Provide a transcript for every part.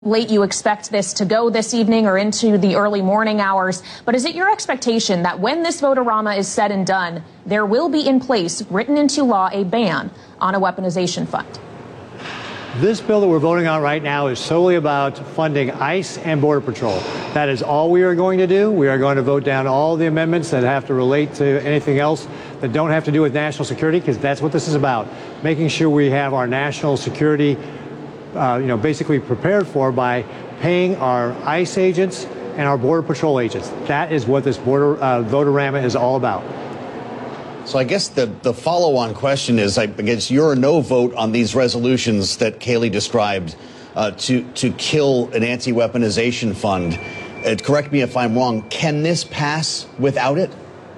late you expect this to go this evening or into the early morning hours, but is it your expectation that when this vote-a-rama is said and done, there will be in place, written into law, a ban on a weaponization fund? This bill that we're voting on right now is solely about funding ICE and Border Patrol. That is all we are going to do. We are going to vote down all the amendments that have to relate to anything else that don't have to do with national security, because that's what this is about, making sure we have our national security basically prepared for by paying our ICE agents and our Border Patrol agents. That is what this vote-a-rama is all about. So I guess the follow-on question is, I guess your no vote on these resolutions that Kayleigh described to kill an anti-weaponization fund. Correct me if I'm wrong. Can this pass without it?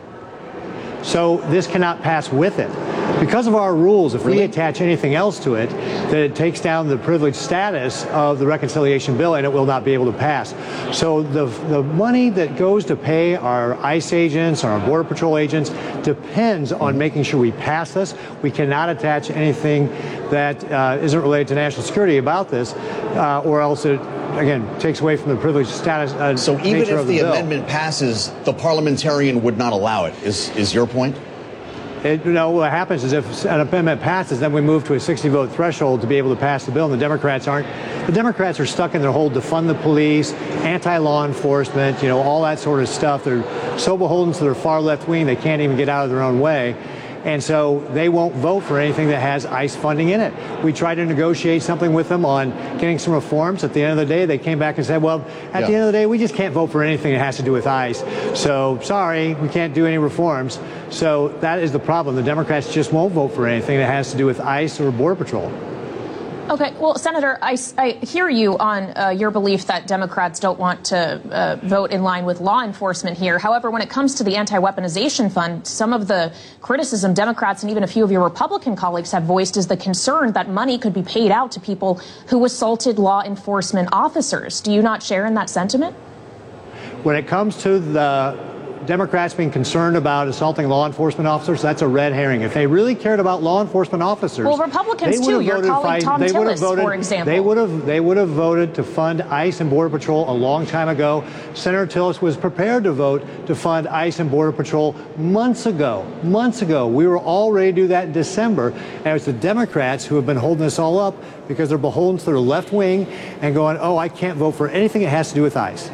So this cannot pass with it. Because of our rules, if we attach anything else to it, then it takes down the privileged status of the reconciliation bill and it will not be able to pass. So the money that goes to pay our ICE agents, our Border Patrol agents, depends on making sure we pass this. We cannot attach anything that isn't related to national security about this, or else it, again, takes away from the privileged status. So even if the amendment passes, the parliamentarian would not allow it, is your point? What happens is if an amendment passes, then we move to a 60-vote threshold to be able to pass the bill, and the Democrats aren't. The Democrats are stuck in their whole defund the police, anti-law enforcement, all that sort of stuff. They're so beholden to their far left wing, they can't even get out of their own way. And so they won't vote for anything that has ICE funding in it. We tried to negotiate something with them on getting some reforms. At the end of the day, they came back and said, well, at the end of the day, we just can't vote for anything that has to do with ICE. So sorry, we can't do any reforms. So that is the problem. The Democrats just won't vote for anything that has to do with ICE or Border Patrol. Okay, well, Senator, I hear you on your belief that Democrats don't want to vote in line with law enforcement here. However, when it comes to the anti-weaponization fund, some of the criticism Democrats and even a few of your Republican colleagues have voiced is the concern that money could be paid out to people who assaulted law enforcement officers. Do you not share in that sentiment? When it comes to the Democrats being concerned about assaulting law enforcement officers, that's a red herring. If they really cared about law enforcement officers, well, Republicans too. Your colleague Tom Tillis, for example, they would have voted to fund ICE and Border Patrol a long time ago. Senator Tillis was prepared to vote to fund ICE and Border Patrol months ago. Months ago, we were all ready to do that in December, and it was the Democrats who have been holding this all up because they're beholden to their left wing and going, "Oh, I can't vote for anything that has to do with ICE."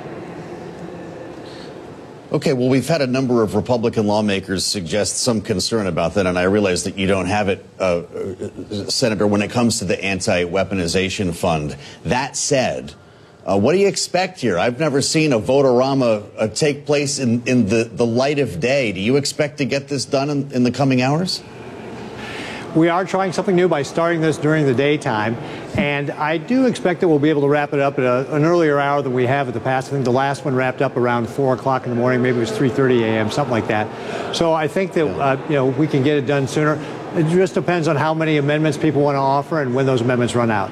Okay, well, we've had a number of Republican lawmakers suggest some concern about that, and I realize that you don't have it, Senator, when it comes to the anti-weaponization fund. That said, what do you expect here? I've never seen a vote-a-rama take place in the light of day. Do you expect to get this done in the coming hours? We are trying something new by starting this during the daytime, and I do expect that we'll be able to wrap it up at an earlier hour than we have in the past. I think the last one wrapped up around 4 o'clock in the morning, maybe it was 3:30 a.m., something like that. So I think that we can get it done sooner. It just depends on how many amendments people want to offer and when those amendments run out.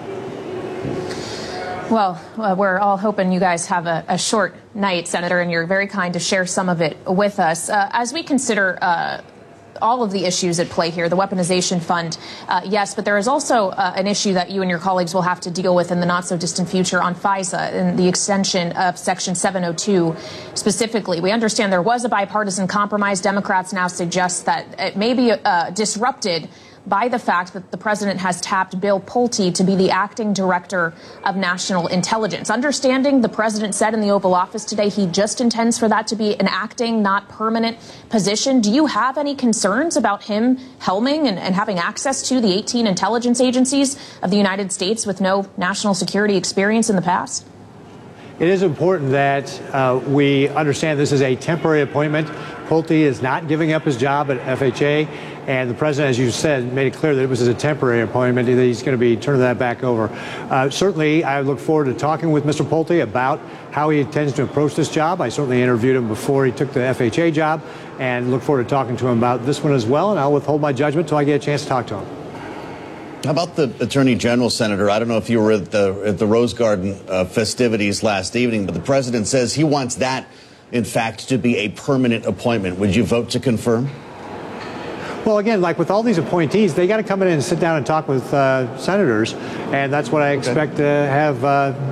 Well, we're all hoping you guys have a short night, Senator, and you're very kind to share some of it with us. As we consider all of the issues at play here, the weaponization fund, yes, but there is also an issue that you and your colleagues will have to deal with in the not-so-distant future on FISA and the extension of Section 702 specifically. We understand there was a bipartisan compromise. Democrats now suggest that it may be disrupted by the fact that the president has tapped Bill Pulte to be the acting director of national intelligence. Understanding the president said in the Oval Office today he just intends for that to be an acting, not permanent position. Do you have any concerns about him helming and having access to the 18 intelligence agencies of the United States with no national security experience in the past? It is important that we understand this is a temporary appointment. Pulte is not giving up his job at FHA, and the president, as you said, made it clear that it was a temporary appointment, that he's going to be turning that back over. Certainly, I look forward to talking with Mr. Pulte about how he intends to approach this job. I certainly interviewed him before he took the FHA job, and look forward to talking to him about this one as well, and I'll withhold my judgment until I get a chance to talk to him. How about the Attorney General, Senator? I don't know if you were at the Rose Garden festivities last evening, but the president says he wants that, in fact, to be a permanent appointment. Would you vote to confirm? Well, again, like with all these appointees, they got to come in and sit down and talk with senators, and that's what I expect to have